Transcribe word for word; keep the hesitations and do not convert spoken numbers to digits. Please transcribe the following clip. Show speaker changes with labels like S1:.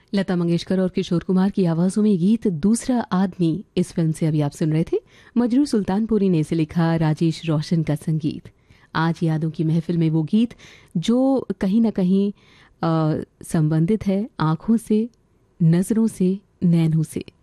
S1: लता मंगेशकर और किशोर कुमार की आवाजों में गीत दूसरा आदमी इस फिल्म से अभी आप सुन रहे थे। मजरू सुल्तानपुरी ने इसे लिखा, राजेश रोशन का संगीत। आज यादों की महफिल में वो गीत जो कहीं ना कहीं संबंधित है आंखों से, नजरों से, नैनों से।